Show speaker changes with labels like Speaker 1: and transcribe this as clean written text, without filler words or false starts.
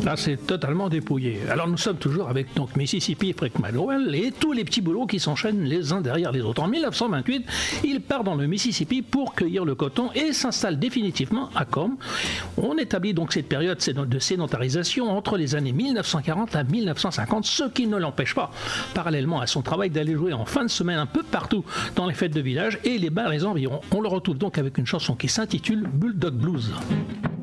Speaker 1: Là, c'est totalement dépouillé. Alors, nous sommes toujours avec donc Mississippi Frank McDowell et tous les petits boulots qui s'enchaînent les uns derrière les autres. En 1928, il part dans le Mississippi pour cueillir le coton et s'installe définitivement à Com. On établit donc cette période de sédentarisation entre les années 1940 à 1950, ce qui ne l'empêche pas, parallèlement à son travail, d'aller jouer en fin de semaine un peu partout dans les fêtes de village et les bars et les environs. On le retrouve donc avec une chanson qui s'intitule Bulldog Blues.